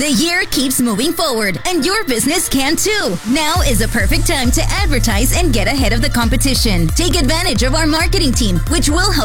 The year keeps moving forward, and your business can too. Now is a perfect time to advertise and get ahead of the competition. Take advantage of our marketing team, which will help